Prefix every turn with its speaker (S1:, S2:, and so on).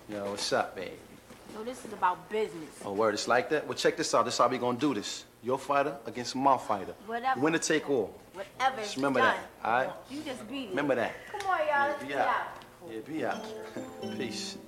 S1: Yo, what's up, baby?
S2: So this is about business.
S1: Oh, word, it's like that? Well, check this out. This is how we gonna do this. Your fighter against my fighter.
S2: Whatever.
S1: Winner take all.
S2: Whatever.
S1: Just remember
S2: done.
S1: that, all right?
S2: You just beat it.
S1: Remember that.
S2: Come on, y'all. Let's
S1: be
S2: be
S1: out.
S2: out.
S1: Yeah, be out. Peace.